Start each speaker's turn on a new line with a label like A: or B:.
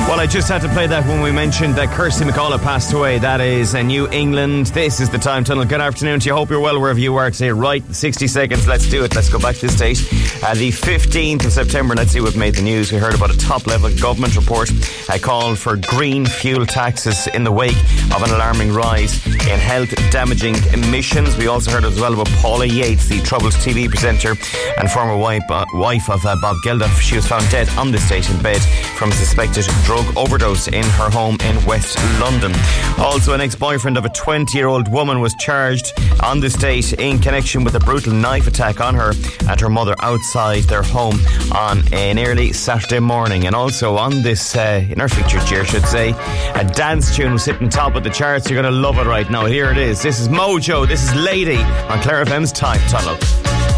A: Well, I just had to play that when we mentioned that Kirsty McCullough passed away. That is New England. This is the Time Tunnel. Good afternoon to you. Hope you're well wherever you are today. Right, 60 seconds. Let's do it. Let's go back to this date. The 15th of September. Let's see what made the news. We heard about a top-level government report called for green fuel taxes in the wake of an alarming rise in health-damaging emissions. We also heard as well about Paula Yates, the Troubles TV presenter and former wife of Bob Geldof. She was found dead on this date in bed from suspected drug overdose in her home in West London. Also, an ex-boyfriend of a 20-year-old woman was charged on this date in connection with a brutal knife attack on her and her mother outside their home on an early Saturday morning. And also on this, in our featured year, should say, a dance tune was sitting top of the charts. You're going to love it right now. Here it is. This is Mojo. This is Lady on Clare FM's Time Tunnel.